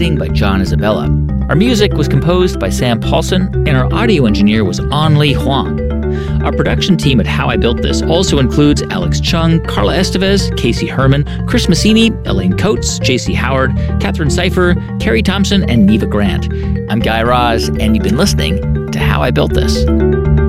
by John Isabella. Our music was composed by Sam Paulson, and our audio engineer was Anli Huang. Our production team at How I Built This also includes Alex Chung, Carla Estevez, Casey Herman, Chris Massini, Elaine Coates, JC Howard, Catherine Cipher, Carrie Thompson, and Neva Grant. I'm Guy Raz, and you've been listening to How I Built This.